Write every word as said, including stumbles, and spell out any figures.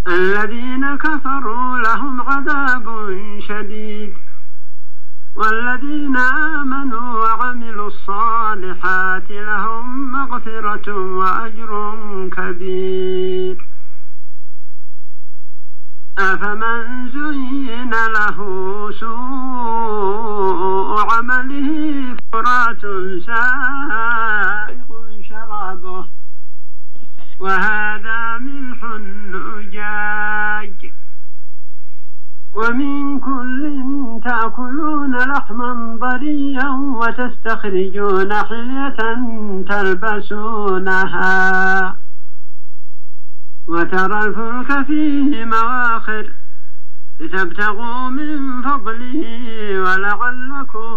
الذين كفروا لهم عذاب شديد والذين آمنوا وعملوا الصالحات لهم مغفرة وأجر كبير. أفمن زين له سوء عمله فرات سائغ شرابه وهذا ملح أجاج ومن كل تأكلون لحما ضريا وتستخرجون حلية تلبسونها وترى الفلك فيه مواخر لتبتغوا من فضله ولعلكم